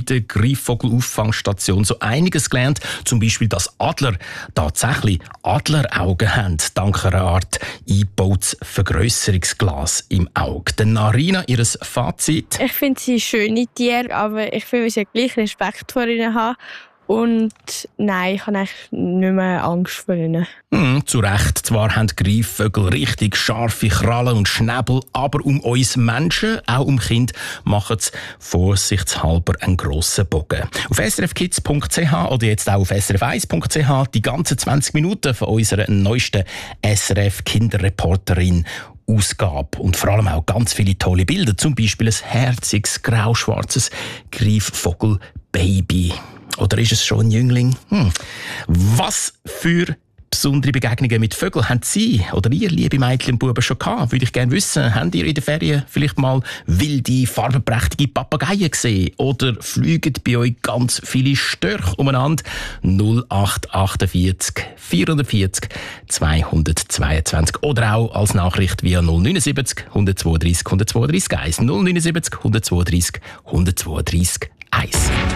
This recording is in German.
der Greifvogel-Auffangstation so einiges gelernt. Zum Beispiel, dass Adler tatsächlich Adleraugen haben, dank einer Art eingebautes Vergrösserungsglas im Auge. Dann Narina, ihr Fazit? Ich finde sie schöne Tiere, aber ich finde, wir sollten gleich Respekt vor ihnen haben. Und nein, ich habe eigentlich nicht mehr Angst vor ihnen. Zu Recht. Zwar haben Greifvögel richtig scharfe Krallen und Schnäbel, aber um uns Menschen, auch um Kinder, machen sie vorsichtshalber einen grossen Bogen. Auf srfkids.ch oder jetzt auch auf srf1.ch die ganzen 20 Minuten von unserer neuesten SRF-Kinderreporterin Ausgabe. Und vor allem auch ganz viele tolle Bilder, zum Beispiel ein herziges, grau-schwarzes Greifvogel-Baby. Oder ist es schon ein Jüngling? Was für besondere Begegnungen mit Vögeln haben Sie oder ihr, liebe Mädchen und Buben, schon gehabt? Würde ich gerne wissen. Habt ihr in den Ferien vielleicht mal wilde, farbenprächtige Papageien gesehen? Oder fliegen bei euch ganz viele Störche umeinander? 0848 440 222. Oder auch als Nachricht via 079 132 132 1. 079 132 132 1.